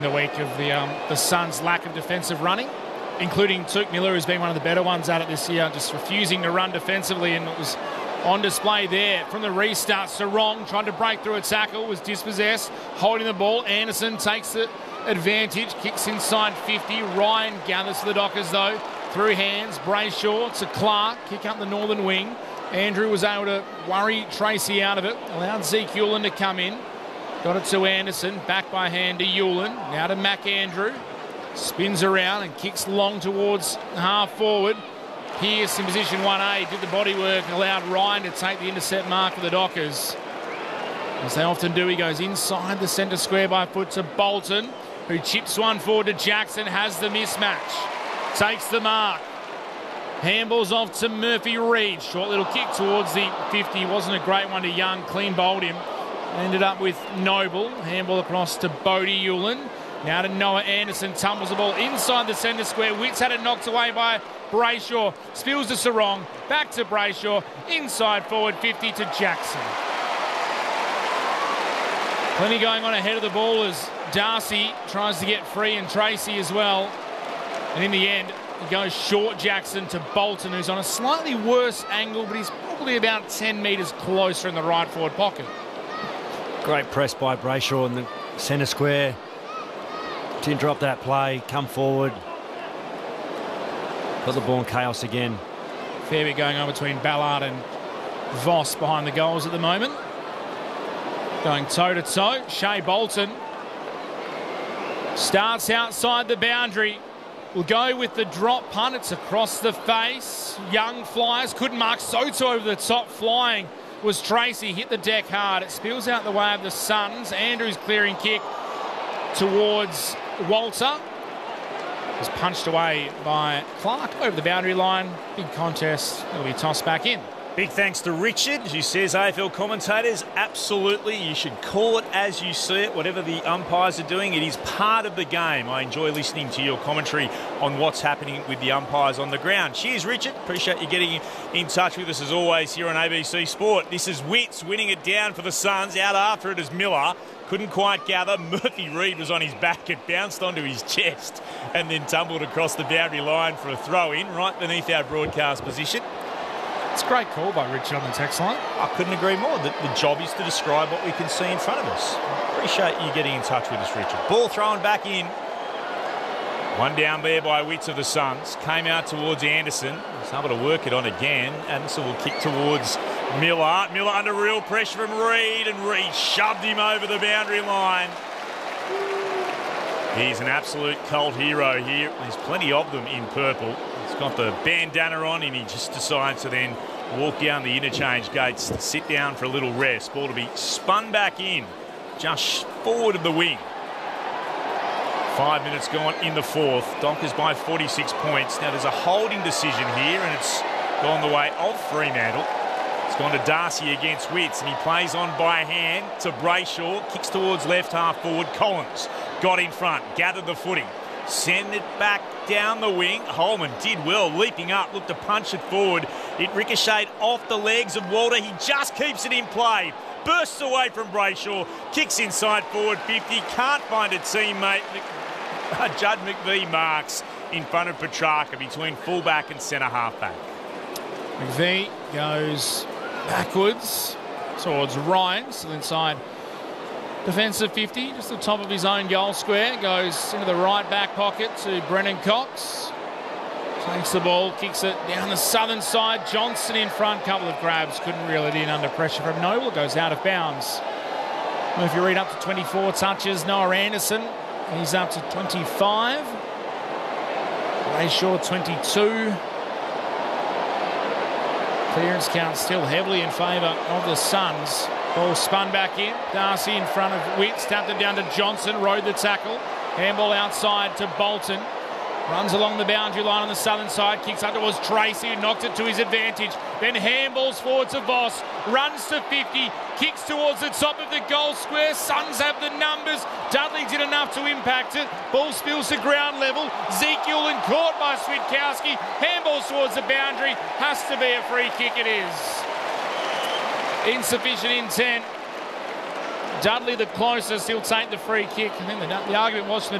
The week of the Suns' lack of defensive running, including Touk Miller, who's been one of the better ones at it this year, just refusing to run defensively, and it was on display there from the restart. Sarong trying to break through a tackle, was dispossessed, holding the ball. Anderson takes the advantage, kicks inside 50. Ryan gathers for the Dockers though, through hands. Brayshaw to Clark, kick up the northern wing. Andrew was able to worry Tracy out of it, allowed Zeke Hewlin to come in. Got it to Anderson, back by hand to Hewlin. Now to McAndrew. Spins around and kicks long towards half forward. Pearce in position 1A, did the body work and allowed Ryan to take the intercept mark for the Dockers. As they often do, he goes inside the centre square by foot to Bolton, who chips one forward to Jackson, has the mismatch. Takes the mark. Handballs off to Murphy Reid. Short little kick towards the 50. Wasn't a great one to Young. Clean bowled him. Ended up with Noble. Handball across to Bodie Hewlin. Now to Noah Anderson. Tumbles the ball inside the centre square. Witts had it knocked away by Brayshaw. Spills to Sarong. Back to Brayshaw. Inside forward 50 to Jackson. Plenty going on ahead of the ball as Darcy tries to get free, and Tracy as well. And in the end, he goes short Jackson to Bolton, who's on a slightly worse angle, but he's probably about 10 metres closer in the right forward pocket. Great press by Brayshaw in the centre square. Didn't drop that play, come forward. Got the ball in chaos again. Fair bit going on between Ballard and Voss behind the goals at the moment. Going toe-to-toe. Shea Bolton starts outside the boundary. We'll go with the drop punt. It's across the face. Young flies. Couldn't mark. Soto over the top flying was Tracy. Hit the deck hard. It spills out the way of the Suns. Andrews clearing kick towards Walter. Was punched away by Clark over the boundary line. Big contest. It'll be tossed back in. Big thanks to Richard, who says, AFL commentators, absolutely, you should call it as you see it, whatever the umpires are doing. It is part of the game. I enjoy listening to your commentary on what's happening with the umpires on the ground. Cheers, Richard. Appreciate you getting in touch with us as always here on ABC Sport. This is Witts winning it down for the Suns. Out after it is Miller. Couldn't quite gather. Murphy Reid was on his back. It bounced onto his chest and then tumbled across the boundary line for a throw-in right beneath our broadcast position. It's a great call by Richard on the text line. I couldn't agree more. The job is to describe what we can see in front of us. Appreciate you getting in touch with us, Richard. Ball thrown back in. One down there by Witts of the Suns. Came out towards Anderson. Was able to work it on again. Anderson will kick towards Miller. Miller under real pressure from Reid, and Reid shoved him over the boundary line. He's an absolute cult hero here. There's plenty of them in purple. He's got the bandana on, and he just decides to then walk down the interchange gates to sit down for a little rest. Ball to be spun back in, just forward of the wing. 5 minutes gone in the fourth. Dockers by 46 points. Now there's a holding decision here, and it's gone the way of Fremantle. It's gone to Darcy against Witts, and he plays on by hand to Brayshaw. Kicks towards left half forward. Collins got in front, gathered the footing. Send it back down the wing. Holman did well, leaping up, looked to punch it forward. It ricocheted off the legs of Walter. He just keeps it in play. Bursts away from Brayshaw. Kicks inside forward 50. Can't find a teammate. Judd McVie marks in front of Petrarca between fullback and centre halfback. McVie goes backwards towards Ryan, still inside defensive 50, just the top of his own goal square. Goes into the right back pocket to Brennan Cox. Takes the ball, kicks it down the southern side. Johnson in front, couple of grabs. Couldn't reel it in under pressure from Noble. Goes out of bounds. Murphy Reid up to 24 touches. Noah Anderson, he's up to 25. Brayshaw 22. Clearance count still heavily in favour of the Suns. Ball spun back in. Darcy in front of Witts. Tapped it down to Johnson. Rode the tackle. Handball outside to Bolton. Runs along the boundary line on the southern side. Kicks up towards Tracy, who knocked it to his advantage. Then handballs forward to Voss. Runs to 50. Kicks towards the top of the goal square. Suns have the numbers. Dudley did enough to impact it. Ball spills to ground level. Zeke Hewlin caught by Switkowski. Handballs towards the boundary. Has to be a free kick. It is. Insufficient intent Dudley the closest. He'll take the free kick. I think the argument was from the